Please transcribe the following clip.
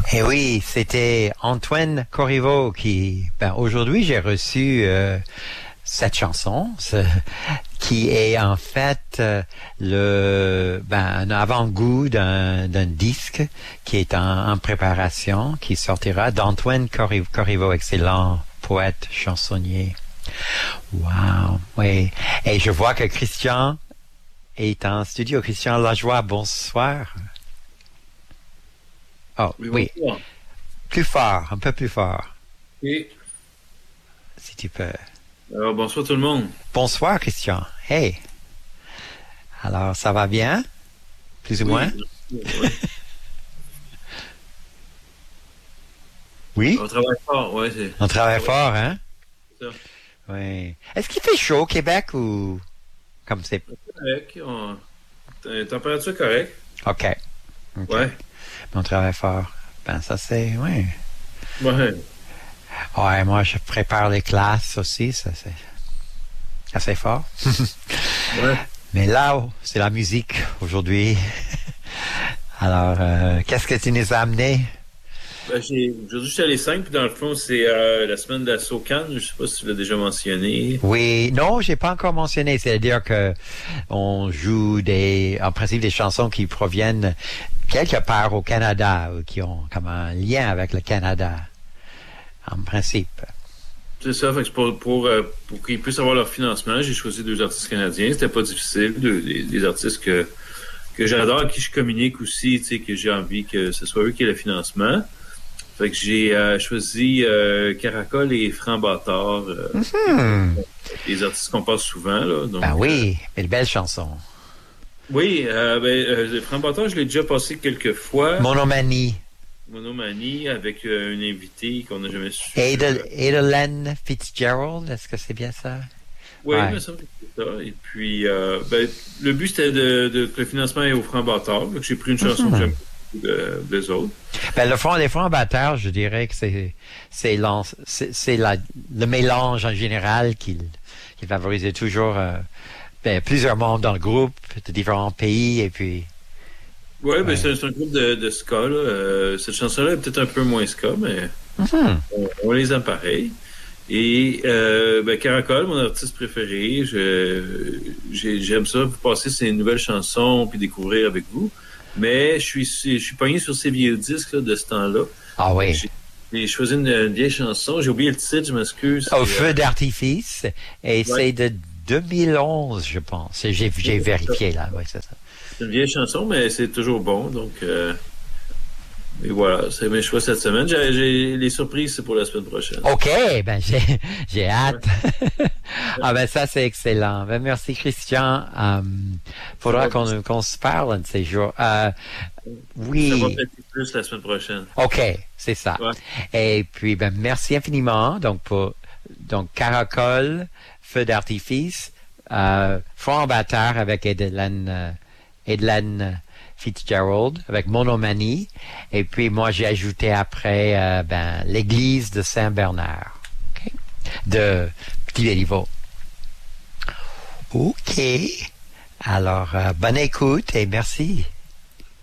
Et oui, c'était Antoine Corriveau qui, aujourd'hui j'ai reçu cette chanson qui est en fait un avant-goût d'un disque qui est en préparation, qui sortira d'Antoine Corriveau, excellent poète, chansonnier. Wow, oui. Et je vois que Christian est en studio. Christian Lajoie, bonsoir. Oh, oui. Bonsoir. Plus fort, un peu plus fort. Oui. Si tu peux. Alors, bonsoir tout le monde. Bonsoir, Christian. Hey. Alors, ça va bien? Plus ou moins? Oui. Oui? On travaille fort, ouais. On travaille fort, hein? C'est ça. Oui. Est-ce qu'il fait chaud au Québec ou comme c'est... Correct. Température correcte. OK. Ouais. On travaille fort. Ça c'est... Oui. Ouais. Ouais, moi, je prépare les classes aussi. Ça, c'est assez fort. Ouais. Mais là, c'est la musique aujourd'hui. Alors, qu'est-ce que tu nous as amené? Aujourd'hui, je suis allé 5, puis dans le fond, c'est la semaine de la SoCan. Je sais pas si tu l'as déjà mentionné. Oui, non, j'ai pas encore mentionné. C'est-à-dire que on joue en principe, des chansons qui proviennent quelque part au Canada, ou qui ont comme un lien avec le Canada, en principe. C'est ça, fait que pour qu'ils puissent avoir leur financement, j'ai choisi 2 artistes canadiens. C'était pas difficile. Des artistes que j'adore, avec qui je communique aussi, tu sais, que j'ai envie que ce soit eux qui aient le financement. Fait que j'ai choisi Caracol et Franc Bâtard, des artistes qu'on passe souvent. Là, donc, Oui, une belle chanson. Oui, Franc Bâtard, je l'ai déjà passé quelques fois. Monomanie. Monomanie, avec une invitée qu'on n'a jamais su. Adelaine Fitzgerald, est-ce que c'est bien ça? Oui, Ouais. il me semble que c'est ça. Et puis, le but, c'était que le financement est au Franc Bâtard. Donc, j'ai pris une chanson que j'aime beaucoup des autres. Les francs batteurs, je dirais que c'est le mélange en général qui favorise toujours plusieurs membres dans le groupe de différents pays et puis. Oui, ouais. C'est un groupe de ska. Là. Cette chanson-là est peut-être un peu moins ska, mais on les aime pareil. Et Caracol, mon artiste préféré, j'aime ça, vous passer ces nouvelles chansons puis découvrir avec vous. Mais je suis pogné sur ces vieux disques là, de ce temps-là. Ah oui. J'ai choisi une vieille chanson. J'ai oublié le titre, je m'excuse. Au feu d'artifice. Et c'est de 2011, je pense. J'ai vérifié là. Oui, c'est ça. C'est une vieille chanson, mais c'est toujours bon. Donc, et voilà, c'est mes choix cette semaine. J'ai les surprises, c'est pour la semaine prochaine. OK, j'ai hâte. Ça c'est excellent. Merci Christian. Faudra qu'on se parle un de ces jours. Oui. Ça va peut-être plus la semaine prochaine. OK, c'est ça. Ouais. Et puis merci infiniment donc Caracol, Feu d'artifice, Franc Bâtard avec Adelaine Fitzgerald avec Monomanie, et puis moi j'ai ajouté après l'église de Saint-Bernard, okay? De Petit-Béliveau. OK. Alors, bonne écoute et merci.